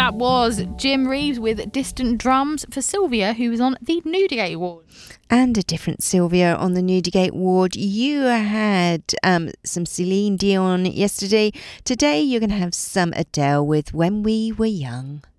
That was Jim Reeves with Distant Drums for Sylvia, who was on the Newdigate Award. And a different Sylvia on the Newdigate Award. You had some Celine Dion yesterday. Today you're going to have some Adele with When We Were Young.